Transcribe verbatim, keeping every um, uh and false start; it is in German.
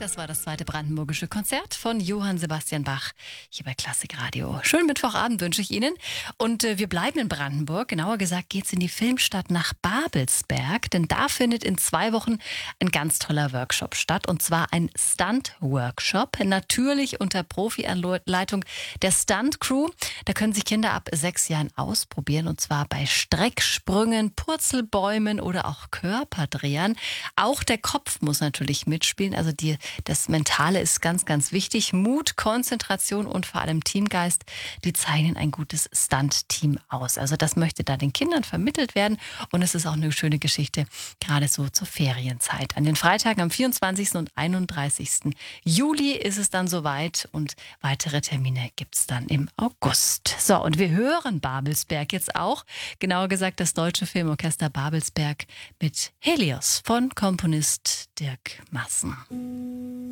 Das war das zweite brandenburgische Konzert von Johann Sebastian Bach hier bei Klassik Radio. Schönen Mittwochabend wünsche ich Ihnen. Und äh, wir bleiben in Brandenburg. Genauer gesagt geht es in die Filmstadt nach Babelsberg. Denn da findet in zwei Wochen ein ganz toller Workshop statt. Und zwar ein Stunt-Workshop. Natürlich unter Profi-Anleitung der Stunt-Crew. Da können sich Kinder ab sechs Jahren ausprobieren. Und zwar bei Strecksprüngen, Purzelbäumen oder auch Körperdrehern. Auch der Kopf muss natürlich mitspielen. Also die Das Mentale ist ganz, ganz wichtig. Mut, Konzentration und vor allem Teamgeist, die zeichnen ein gutes Stunt-Team aus. Also das möchte da den Kindern vermittelt werden und es ist auch eine schöne Geschichte, gerade so zur Ferienzeit. An den Freitagen am vierundzwanzigsten und einunddreißigsten Juli ist es dann soweit und weitere Termine gibt es dann im August. So, und wir hören Babelsberg jetzt auch. Genauer gesagt das Deutsche Filmorchester Babelsberg mit Helios von Komponist Dirk Massen.